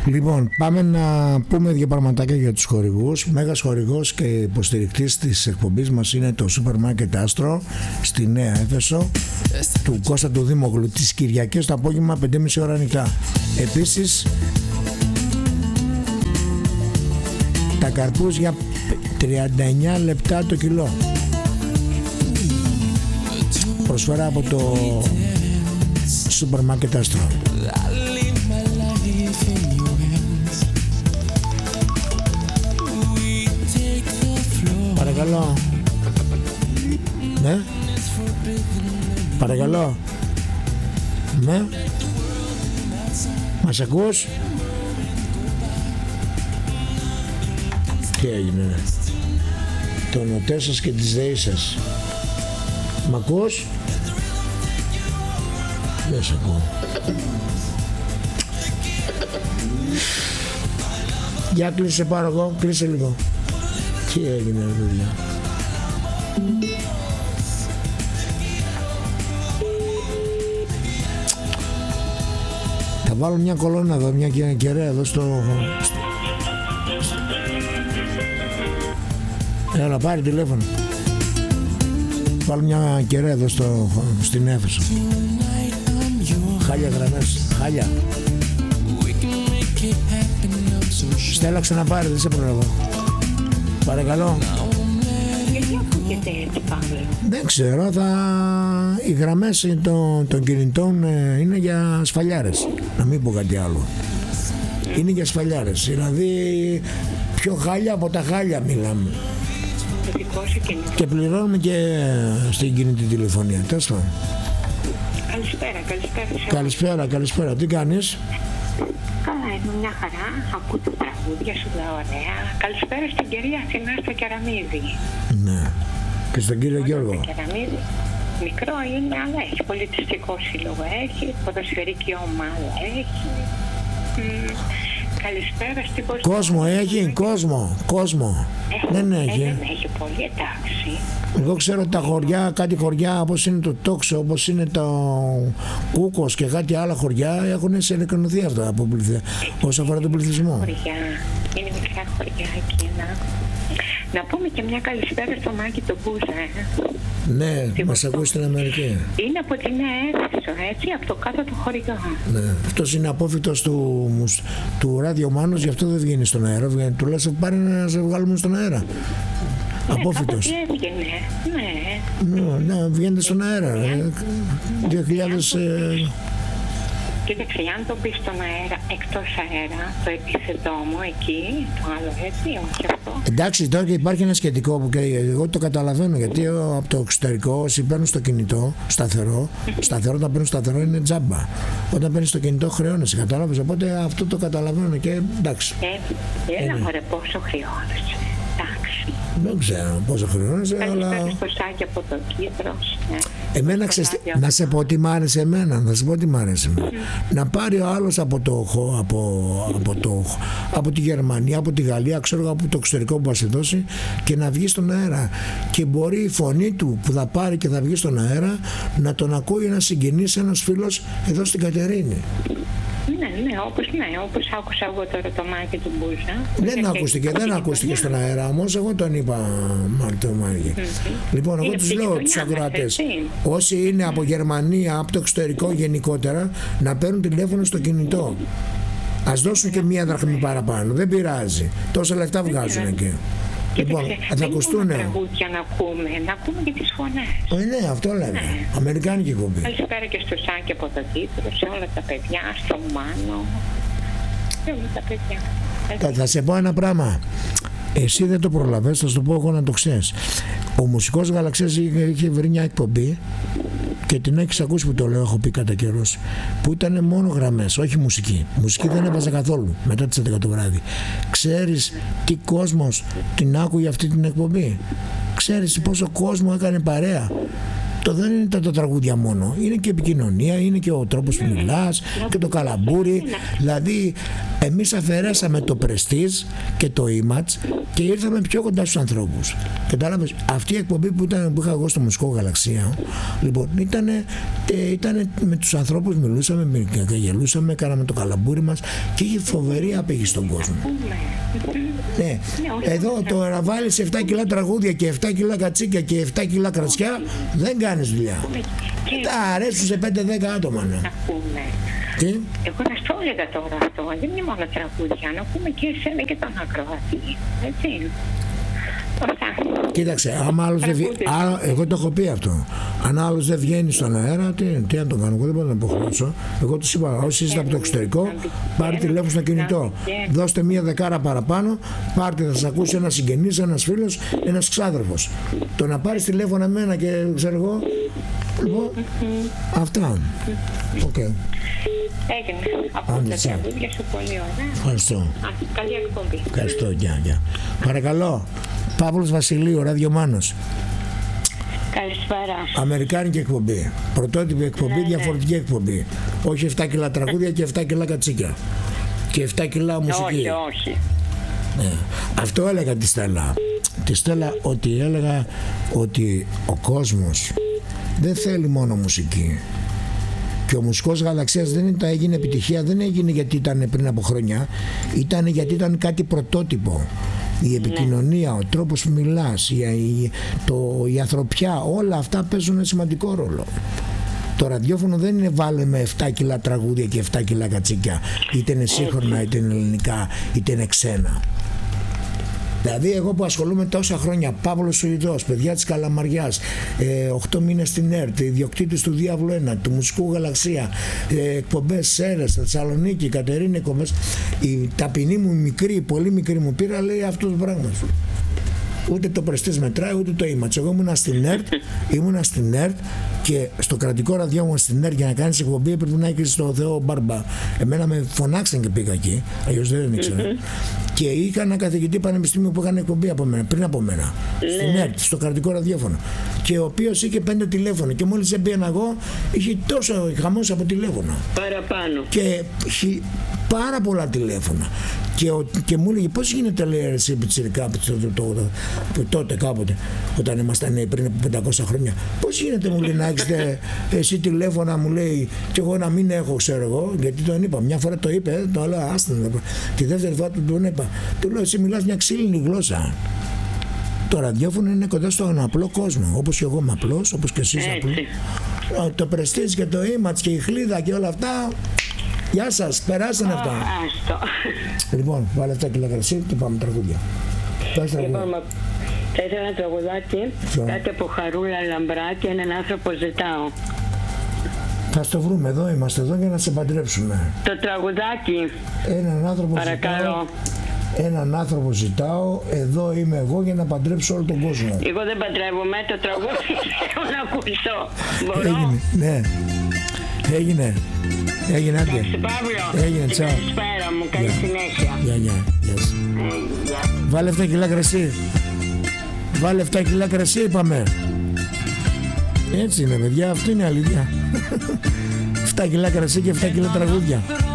Λοιπόν, πάμε να πούμε δύο πραγματάκια για τους χορηγούς. Μέγας χορηγός και υποστηρικτής της εκπομπής μας είναι το Σούπερ Μάρκετ Άστρο στη Νέα Έφεσο του Κώστα του Δήμογλου, τις Κυριακές το απόγευμα 5.30 ώρα νυχτά. Επίσης, τα καρπούζια 39 λεπτά το κιλό. Προσφορά από το Σούπερ Μάρκετ Άστρο. Παρακαλώ. Ναι. Παρακαλώ. Ναι. Μας ακούς? Τι έγινε? Το νοτέ σας και τις ΔΕΗ σας. Μ' ακούς? Δεν σ' ακούω. Για κλείσε πάρω εγώ, κλείσε λίγο. Τι έγινε ρε παιδιά? Θα βάλω μια κολόνα εδώ, μια κεραία εδώ στο... Έλα πάρει τηλέφωνο. Βάλω μια κεραία εδώ στην Έφεσο. Χάλια γραμμές, χάλια. Στέλλα ξαναπάρει, δεν σε προλαβώ. Παρακαλώ. Γιατί ακούγεται έτσι, Παύλο? Δεν ξέρω, οι γραμμές των κινητών είναι για ασφαλιάρες. Να μην πω κάτι άλλο. Είναι για ασφαλιάρες. Δηλαδή πιο χάλια από τα χάλια μιλάμε. Το δικό σου κινητό. Και πληρώνουμε και στην κινητή τηλεφωνία. Τέλος. Καλησπέρα. Καλησπέρα. Τι κάνεις? Καλά, είμαι μια χαρά. Ακούω τα τραγούδια σου, τα ωραία. Καλησπέρα στην κυρία Αθηνά στο Κεραμίδι. Ναι. Και στον κύριο Γιώργο. Κεραμίδι. Μικρό είναι, αλλά έχει πολιτιστικό σύλλογο. Έχει ποδοσφαιρική ομάδα. Έχει. Καλησπέρα στην Κοσμοτέ. Κόσμο έχει, κόσμο. Δεν έχει. Δεν έχει πολύ, εντάξει. Εγώ ξέρω τα χωριά, κάτι χωριά όπως είναι το Τόξο, όπως είναι το Κούκος και κάτι άλλα χωριά έχουν σελεκκανωθεί αυτά όσον αφορά τον πληθυσμό. Χωριά. Είναι μικρά χωριά εκείνα. Να πούμε και μια καλησπέρα στο Μάκη τον Μπούζα. Ναι, μας ακούει στην Αμερική. Είναι από την Νέα Έφεσο, έτσι, από το κάτω του χωριό. Ναι, αυτός είναι απόφυτος του Ράδιο Μάνος, γι' αυτό δεν βγαίνει στον αέρα. Τουλάχιστον πάρει να σε βγάλουμε στον αέρα. Απόφυτος. Ναι, έβγαινε, ναι. Ναι, βγαίνετε στον αέρα. 2000... Κοίταξε, αν το πει στον αέρα, εκτός αέρα, το επίθετό μου εκεί, το άλλο έτσι, όχι αυτό. Εντάξει, τώρα και υπάρχει ένα σχετικό που και εγώ το καταλαβαίνω, γιατί από το εξωτερικό όσοι παίρνουν στο κινητό σταθερό, όταν παίρνουν σταθερό είναι τζάμπα. Όταν παίρνεις στο κινητό χρεώνεσαι, κατάλαβες, οπότε αυτό το καταλαβαίνω και εντάξει. Έλα μωρέ, πόσο χρεώνεσαι, εντάξει. Δεν ξέρω πόσο χρεώνεσαι, αλλά... Καλησπέρα στο Σάκη από το Κύπρος, ναι. Εμένα να σε πω τι μ' άρεσε εμένα, να πάρει ο άλλος από τη Γερμανία, από τη Γαλλία, ξέρω από το εξωτερικό που θα σε δώσει και να βγει στον αέρα. Και μπορεί η φωνή του που θα πάρει και θα βγει στον αέρα να τον ακούει ένας συγγενής, ένας φίλος εδώ στην Κατερίνη. Ναι, όπως άκουσα εγώ τώρα το Μάκη του Μπούζα. Δεν ακούστηκε στον αέρα, όμως εγώ τον είπα το Μάκη. Λοιπόν, εγώ τους λέω τους ακροατές, όσοι είναι από Γερμανία, από το εξωτερικό γενικότερα, να παίρνουν τηλέφωνο στο κινητό. Ας δώσουν και μία δραχμή παραπάνω, δεν πειράζει. Τόσα λεφτά βγάζουν εκεί. Λοιπόν, θα ακουστούνε. Να ακούμε και τις φωνές. Ναι, αυτό λέμε. Αμερικάνικη κομπή. Καλησπέρα και στο Σάκη από το Κύπρο, σε όλα τα παιδιά, στο Μάνο. Σε όλα τα παιδιά. Θα σε πω ένα πράγμα. Εσύ δεν το προλαβαίνεις, θα σου το πω εγώ να το ξέρεις. Ο Μουσικός Γαλαξίας είχε βρει μια εκπομπή και την έχεις ακούσει που το λέω, έχω πει κατά καιρός, που ήταν μόνο γραμμές, όχι μουσική. Μουσική δεν έβαζε καθόλου μετά τις 11 το βράδυ. Ξέρεις τι κόσμος την άκουγε αυτή την εκπομπή? Ξέρεις πόσο κόσμο έκανε παρέα? Το δεν είναι τα τραγούδια μόνο, είναι και επικοινωνία, είναι και ο τρόπος που μιλάς και το καλαμπούρι. Δηλαδή Εμείς αφαιρέσαμε το prestige και το image και ήρθαμε πιο κοντά στους ανθρώπους. Κατάλαβες, αυτή η εκπομπή που είχα εγώ στο Μουσικό Γαλαξία, λοιπόν, ήταν με τους ανθρώπους, μιλούσαμε, γελούσαμε, κάναμε το καλαμπούρι μας και είχε φοβερή απήγηση στον κόσμο. Ναι. Εδώ το να βάλεις 7 κιλά τραγούδια και 7 κιλά κατσίκια και 7 κιλά κρασιά δεν κάνεις δουλειά. Τα αρέσουν σε 5-10 άτομα. Ναι. Τι? Εγώ θα στο έλεγα τώρα αυτό, δεν είναι μόνο τραγούδια, να πούμε και εσένα και τον ακροατή, έτσι. Κοίταξε, άμα άλλος δεν βγαίνει, εγώ το έχω πει αυτό. Αν άλλος δεν βγαίνει στον αέρα, τι να το κάνω, εγώ δεν μπορώ να υποχρεώσω. Εγώ τους είπα, όσοι είστε από το εξωτερικό, πάρτε τηλέφωνο στο κινητό. Δώστε μία 10 παραπάνω, πάρτε, θα σας ακούσει ένας συγγενής, ένας φίλος, ένας ξάδερφος. Το να πάρεις τηλέφωνο εμένα και ξέρω εγώ. Λοιπόν, αυτά. Οκ. Έγινε. Από τα τραγούδια σου πολύ ωραία. Ευχαριστώ. Καλή εκπομπή. Ευχαριστώ. Γεια. Παρακαλώ. Παύλος Βασιλείου, Ραδιομάνος. Καλησπέρα. Αμερικάνικη εκπομπή. Πρωτότυπη εκπομπή, διαφορετική εκπομπή. Όχι 7 κιλά τραγούδια και 7 κιλά κατσίκια. Και 7 κιλά μουσική. Όχι. Ναι. Αυτό έλεγα τη Στέλλα. Τη Στέλλα έλεγα ότι ο κόσμος δεν θέλει μόνο μουσική. Και ο Μουσικός Γαλαξίας δεν έγινε επιτυχία, δεν έγινε γιατί ήταν πριν από χρόνια, ήταν γιατί ήταν κάτι πρωτότυπο. Η επικοινωνία, ο τρόπος που μιλάς, η ανθρωπιά, όλα αυτά παίζουν σημαντικό ρόλο. Το ραδιόφωνο δεν είναι βάλε με 7 κιλά τραγούδια και 7 κιλά κατσίκια, είτε είναι σύγχρονα, είτε είναι ελληνικά, είτε είναι ξένα. Δηλαδή εγώ που ασχολούμαι τόσα χρόνια, Παύλος Σουηδός, παιδιά της Καλαμαριάς, 8 μήνες στην ΕΡΤ, ιδιοκτήτης του Διάβλου 1, του Μουσικού Γαλαξία, εκπομπές Σέρες, Θεσσαλονίκη, Κατερίνη εκπομπές, η ταπεινή μου μικρή, πολύ μικρή μου πήρα λέει αυτό το πράγμα. Ούτε το πρεστής μετράει, ούτε το image. Εγώ ήμουνα στην ΕΡΤ και στο κρατικό ραδιόφωνο στην ΕΡΤ για να κάνεις εκπομπή έπρεπε να έχεις το Θεό Μπάρμπα. Εμένα με φωνάξαν και πήγα εκεί, αλλιώς δεν ήξερα. Και είχα ένα καθηγητή πανεπιστήμιο που έκανε εκπομπή από μένα, πριν από μένα, στην ΕΡΤ, στο κρατικό ραδιόφωνο. Και ο οποίος είχε 5 τηλέφωνα. Και μόλις έμπαινα εγώ, είχε τόσο χαμός από τηλέφωνα. Παραπάνω. Και πάρα πολλά τηλέφωνα. Και μου έλεγε πώς γίνεται λέει εσύ πιτσιρικά τότε κάποτε όταν ήμασταν νέοι πριν από 500 χρόνια, πώς γίνεται μου λέει να έχεις εσύ τηλέφωνα μου λέει και εγώ να μην έχω ξέρω εγώ, γιατί τον είπα μια φορά το είπε, το λέω άστον, τη δεύτερη φορά τον είπα, του λέω εσύ μιλάς μια ξύλινη γλώσσα. Το ραδιόφωνο είναι κοντά στον απλό κόσμο, όπως και εγώ είμαι απλός, όπως και εσείς απλός. Το πρεστίζ και το image και η χλίδα και όλα αυτά. Γεια σας, περάσανε αυτά. Λοιπόν, βάλε 7 κιλά κρασί και πάμε τραγούδια. Λοιπόν, θα ήθελα ένα τραγουδάκι, κάτι από Χαρούλα Λαμπρά και έναν άνθρωπο ζητάω. Θα στο βρούμε, εδώ είμαστε εδώ για να σε παντρέψουμε. Το τραγουδάκι. Έναν άνθρωπο παρακαλώ. Έναν άνθρωπο ζητάω, εδώ είμαι εγώ για να παντρέψω όλο τον κόσμο. Εγώ δεν παντρεύομαι, το τραγούδι θέλω να ακούσω. Μπορώ. Έγινε, ναι. Έγινε, άντε. Εντάξει, Παύλο. Έγινε, τσάου. Καλησπέρα μου, καλή συνέχεια. Γεια. Βάλε 7 κιλά κρασί. Βάλε 7 κιλά κρασί, είπαμε. Έτσι είναι, παιδιά, αυτή είναι η αλήθεια. 7 κιλά κρασί και 7 κιλά τραγούδια.